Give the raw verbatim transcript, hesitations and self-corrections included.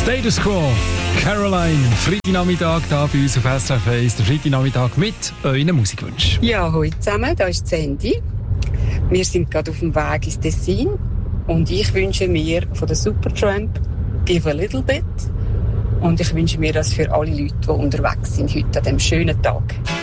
Status Quo, Caroline, Freitagnachmittag hier bei uns auf S R F eins, der Freitagnachmittag mit euren Musikwünschen. Ja, hallo zusammen, da ist Sandy. Wir sind gerade auf dem Weg ins Tessin und ich wünsche mir von der Supertramp «Give a little bit» und ich wünsche mir das für alle Leute, die unterwegs sind heute an diesem schönen Tag.